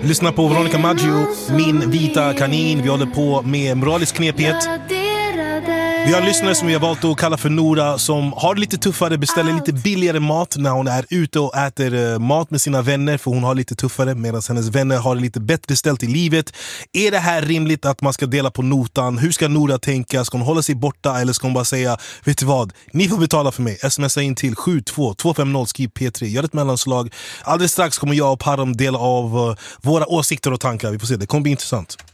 Lyssna på Veronica Maggio, Min vita kanin. Vi håller på med moralisk knepighet. Vi har en lyssnare som vi har valt att kalla för Nora, som har det lite tuffare, beställer lite billigare mat när hon är ute och äter mat med sina vänner, för hon har lite tuffare medan hennes vänner har det lite bättre ställt i livet. Är det här rimligt att man ska dela på notan? Hur ska Nora tänka? Ska hon hålla sig borta eller ska hon bara säga, vet du vad, ni får betala för mig? Smsa in till 72250, skriv P3, gör ett mellanslag. Alldeles strax kommer jag och Param dela av våra åsikter och tankar. Vi får se, det kommer bli intressant.